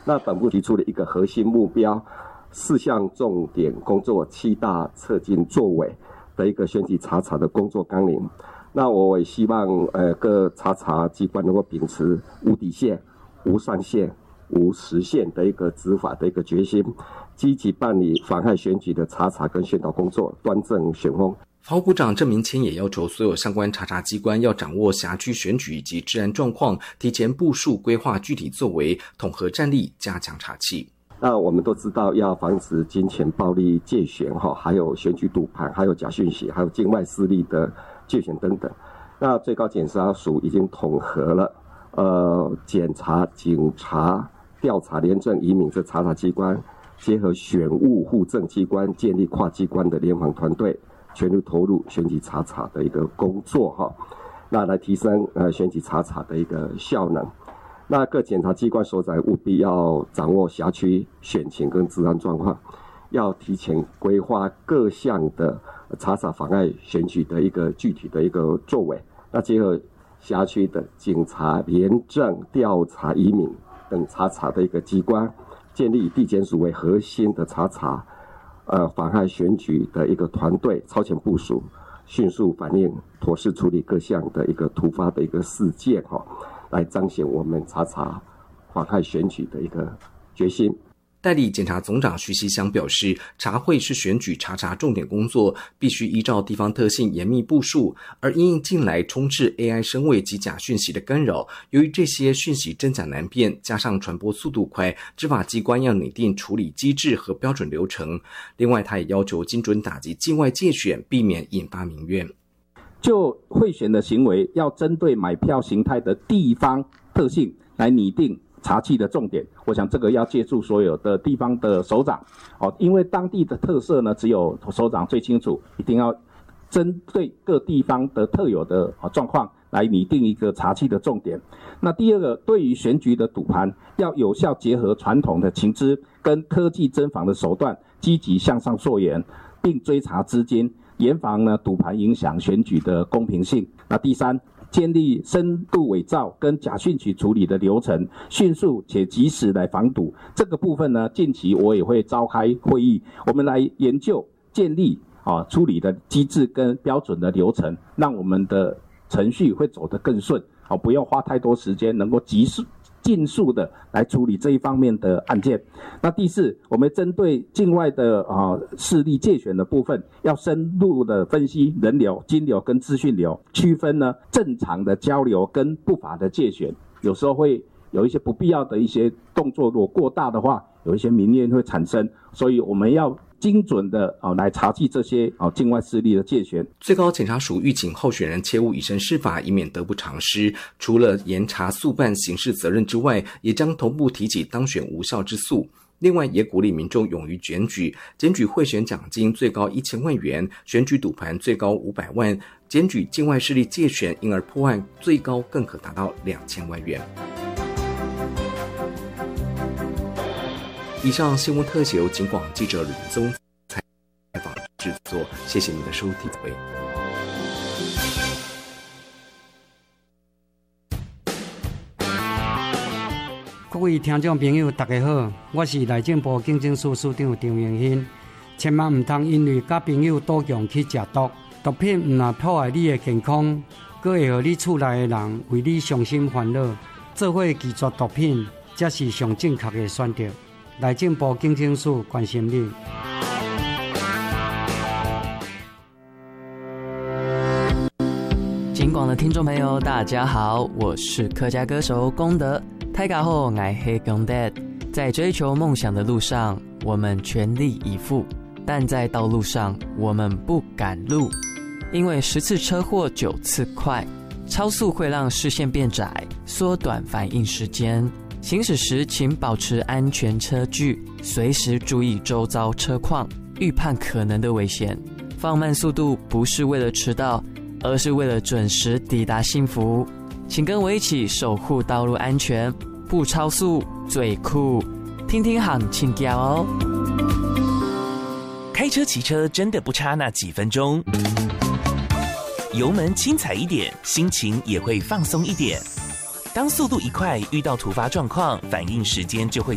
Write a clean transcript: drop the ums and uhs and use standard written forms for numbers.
那本部提出了一个核心目标，4项重点工作，7大策进作为的一个选举查查的工作纲领。那我也希望各查查机关能够秉持无底线、无上限、无时限的一个执法的一个决心，积极办理妨害选举的查查跟宣导工作，端正选风。 法务部长郑明谦也要求所有相关查查机关要掌握辖区选举以及治安状况，提前部署规划具体作为，统合战力，加强查缉。 那我们都知道要防止金钱暴力介选，还有选举赌盘，还有假讯息，还有境外势力的介选等等。那最高检察署已经统合了检察、警察、调查、廉政、移民这查查机关，结合选务户政机关，建立跨机关的联防团队，全力投入选举查查的一个工作那来提升选举查查的一个效能。那各检察机关所长务必要掌握辖区选情跟治安状况，要提前规划各项的查查妨碍选举的一个具体的一个作为。那结合辖区的警察、廉政、调查、移民等查查的一个机关，建立以地检署为核心的查查妨害选举的一个团队，超前部署，迅速反应，妥善处理各项的一个突发的一个事件来彰显我们查查妨害选举的一个决心。 代理检察总长徐锡祥表示，查会是选举查查重点工作，必须依照地方特性严密部署。而因应近来充斥 AI 声位及假讯息的干扰，由于这些讯息真假难辨，加上传播速度快，执法机关要拟定处理机制和标准流程。另外，他也要求精准打击境外介选，避免引发民怨。 就贿选的行为，要针对买票形态的地方特性来拟定查缉的重点。我想这个要借助所有的地方的首长因为当地的特色呢，只有首长最清楚，一定要针对各地方的特有的状况来拟定一个查缉的重点。那第二个，对于选举的赌盘，要有效结合传统的情资跟科技侦防的手段，积极向上溯源，并追查资金，严防呢赌盘影响选举的公平性。那第三，建立深度伪造跟假讯息处理的流程，迅速且及时来防堵。这个部分呢，近期我也会召开会议，我们来研究建立处理的机制跟标准的流程，让我们的程序会走得更顺，不要花太多时间，能够尽速的来处理这一方面的案件。那第四，我们针对境外的势力介选的部分，要深入的分析人流、金流跟资讯流，区分呢正常的交流跟不法的介选。有时候会有一些不必要的一些动作，如果过大的话，有一些民怨会产生，所以我们要精准的来查缉这些境外势力的介选。 最高检察署预请候选人切勿以身试法，以免得不偿失。除了严查速办刑事责任之外，也将同步提起当选无效之诉。另外，也鼓励民众勇于检举，检举贿选奖金最高1000万元，选举赌盘最高500万，检举境外势力介选因而破案，最高更可达到2000万元。以上新闻特写由警广记者吕宗采访制作，谢谢您的收听。 各位听众朋友大家好，我是内政部警政署署长张永新。千万唔通因为甲朋友赌强去食毒，毒品唔但破坏你的健康，阁会让你厝内的人为你伤心烦恼，做伙拒绝毒品，才是上正确的选择。内政部警政署关心你。 警广的听众朋友，大家好，我是客家歌手功德。大家好，我是功德。在追求梦想的路上，我们全力以赴，但在道路上，我们不赶路，因为10次车祸9次快，超速会让视线变窄，缩短反应时间。行驶时请保持安全车距，随时注意周遭车况，预判可能的危险。放慢速度不是为了迟到，而是为了准时抵达幸福。请跟我一起守护道路安全，不超速最酷。听听行请教哦。 开车骑车真的不差那几分钟，油门轻踩一点，心情也会放松一点。当速度一快，遇到突发状况，反应时间就会